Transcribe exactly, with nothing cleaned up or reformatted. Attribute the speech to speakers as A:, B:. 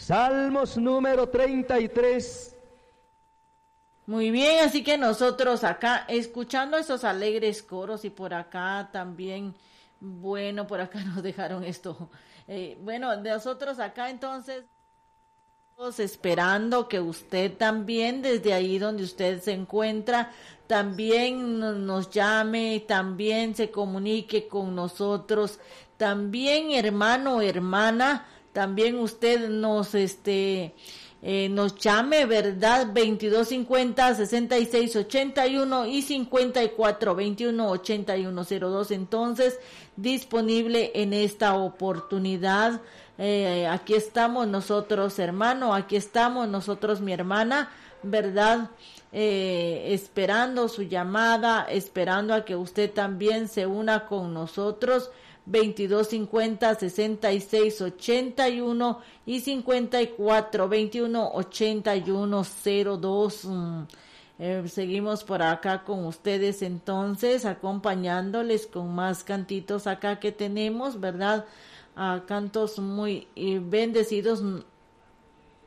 A: Salmos número treinta y tres.
B: Muy bien, así que nosotros acá escuchando esos alegres coros y por acá también, bueno, por acá nos dejaron esto. Eh, bueno, nosotros acá entonces esperando que usted también desde ahí donde usted se encuentra también nos llame, también se comunique con nosotros, también hermano o hermana, también usted nos este eh, nos llame, ¿verdad? veintidós cincuenta, sesenta y seis ochenta y uno y cincuenta y cuatro veintiuno ochenta y uno cero dos, entonces disponible en esta oportunidad. Eh, aquí estamos nosotros, hermano, aquí estamos nosotros, mi hermana, ¿verdad? Eh, esperando su llamada, esperando a que usted también se una con nosotros. veintidós cincuenta, sesenta y seis ochenta y uno y cincuenta y cuatro veintiuno ochenta y uno cero dos. Mm. Eh, seguimos por acá con ustedes entonces, acompañándoles con más cantitos acá que tenemos, ¿verdad? A cantos muy bendecidos